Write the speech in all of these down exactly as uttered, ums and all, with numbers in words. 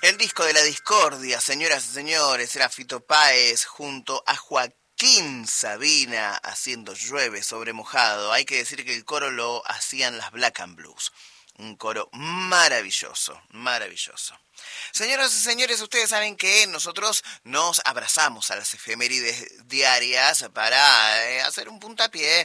El disco de la discordia, señoras y señores, era Fito Páez junto a Joaquín Sabina haciendo Llueve sobre mojado. Hay que decir que el coro lo hacían las Black and Blues. Un coro maravilloso, maravilloso. Señoras y señores, ustedes saben que nosotros nos abrazamos a las efemérides diarias para eh, hacer un puntapié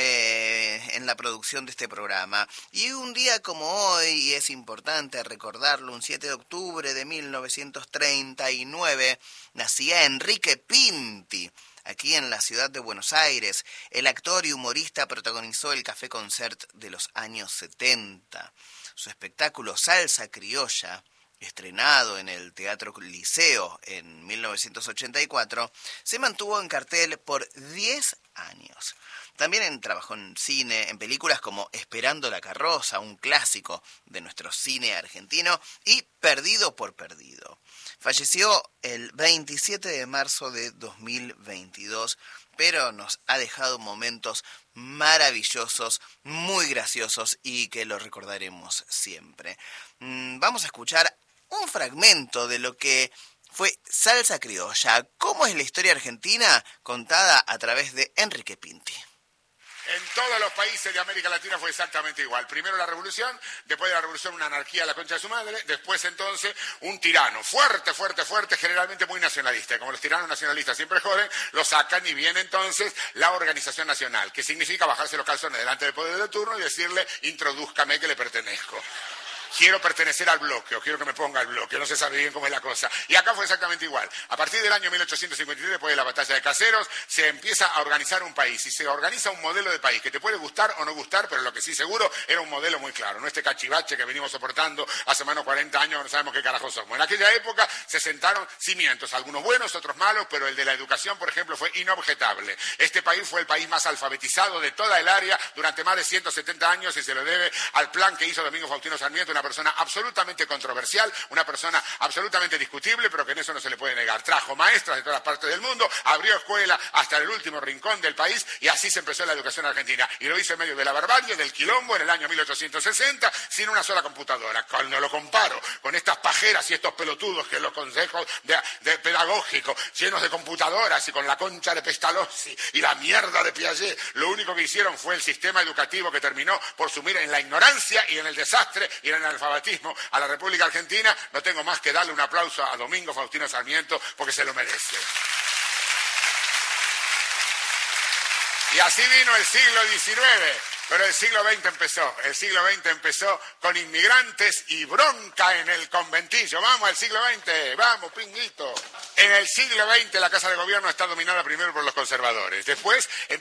eh, en la producción de este programa. Y un día como hoy, y es importante recordarlo, un siete de octubre de mil novecientos treinta y nueve, nacía Enrique Pinti. Aquí en la ciudad de Buenos Aires, el actor y humorista protagonizó el Café Concert de los años setenta. Su espectáculo Salsa Criolla, estrenado en el Teatro Liceo en mil novecientos ochenta y cuatro, se mantuvo en cartel por diez años. También trabajó en cine, en películas como Esperando la carroza, un clásico de nuestro cine argentino, y Perdido por Perdido. Falleció el veintisiete de marzo de dos mil veintidós, pero nos ha dejado momentos maravillosos, muy graciosos y que lo recordaremos siempre. Vamos a escuchar un fragmento de lo que fue Salsa Criolla. ¿Cómo es la historia argentina contada a través de Enrique Pinti? En todos los países de América Latina fue exactamente igual. Primero la revolución, después de la revolución una anarquía a la concha de su madre, después entonces un tirano fuerte, fuerte, fuerte, generalmente muy nacionalista. Y como los tiranos nacionalistas siempre joden, lo sacan y viene entonces la Organización Nacional, que significa bajarse los calzones delante del poder de turno y decirle, introdúzcame que le pertenezco. Quiero pertenecer al bloque, o quiero que me ponga al bloque, no se sabe bien cómo es la cosa. Y acá fue exactamente igual. A partir del año mil ochocientos cincuenta y tres, después de la batalla de Caseros, se empieza a organizar un país, y se organiza un modelo de país que te puede gustar o no gustar, pero lo que sí seguro era un modelo muy claro, no este cachivache que venimos soportando hace más de cuarenta años, no sabemos qué carajo somos. En aquella época se sentaron cimientos, algunos buenos, otros malos, pero el de la educación, por ejemplo, fue inobjetable. Este país fue el país más alfabetizado de toda el área durante más de ciento setenta años, y se lo debe al plan que hizo Domingo Faustino Sarmiento, una persona absolutamente controversial, una persona absolutamente discutible, pero que en eso no se le puede negar. Trajo maestras de todas partes del mundo, abrió escuela hasta el último rincón del país, y así se empezó la educación argentina. Y lo hizo en medio de la barbarie, del quilombo, en el año mil ochocientos sesenta, sin una sola computadora. Cuando lo comparo con estas pajeras y estos pelotudos que los consejos de, de pedagógicos, llenos de computadoras y con la concha de Pestalozzi y la mierda de Piaget, lo único que hicieron fue el sistema educativo que terminó por sumir en la ignorancia y en el desastre y en el analfabetismo a la República Argentina. No tengo más que darle un aplauso a Domingo Faustino Sarmiento porque se lo merece. Y así vino el siglo diecinueve. Pero el siglo veinte empezó, el siglo veinte empezó con inmigrantes y bronca en el conventillo. Vamos al siglo veinte, vamos, pinguito. En el siglo veinte la Casa de Gobierno está dominada primero por los conservadores. Después